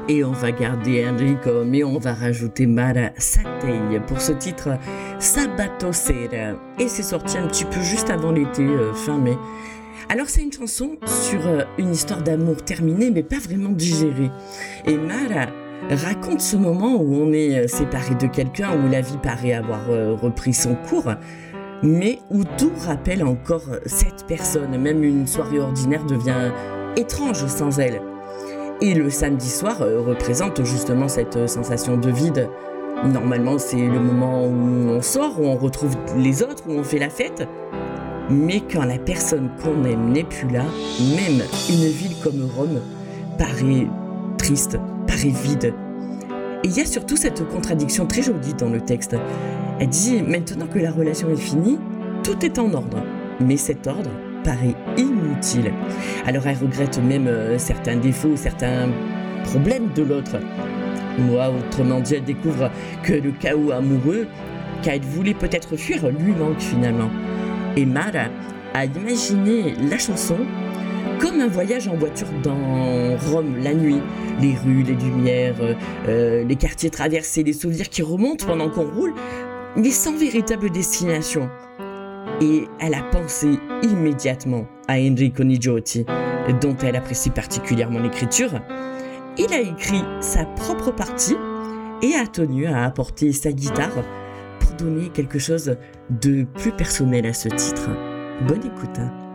Et on va garder Enrico, mais on va rajouter Mara Satei pour ce titre Sabato Sera. Et c'est sorti un petit peu juste avant l'été, fin mai. Alors c'est une chanson sur une histoire d'amour terminée, mais pas vraiment digérée. Et Mara raconte ce moment où on est séparé de quelqu'un, où la vie paraît avoir repris son cours, mais où tout rappelle encore cette personne. Même une soirée ordinaire devient étrange sans elle. Et le samedi soir représente justement cette sensation de vide. Normalement, c'est le moment où on sort, où on retrouve les autres, où on fait la fête. Mais quand la personne qu'on aime n'est plus là, même une ville comme Rome paraît triste, paraît vide. Et il y a surtout cette contradiction très jolie dans le texte. Elle dit « Maintenant que la relation est finie, tout est en ordre. » Mais cet ordre paraît inutile. Alors elle regrette même certains défauts, certains problèmes de l'autre. Moi, autrement dit, elle découvre que le chaos amoureux qu'elle voulait peut-être fuir lui manque finalement. Et Mara a imaginé la chanson comme un voyage en voiture dans Rome la nuit. Les rues, les lumières, les quartiers traversés, les souvenirs qui remontent pendant qu'on roule, mais sans véritable destination. Et elle a pensé immédiatement à Enrico Nigiotti, dont elle apprécie particulièrement l'écriture. Il a écrit sa propre partie et a tenu à apporter sa guitare pour donner quelque chose de plus personnel à ce titre. Bonne écoute.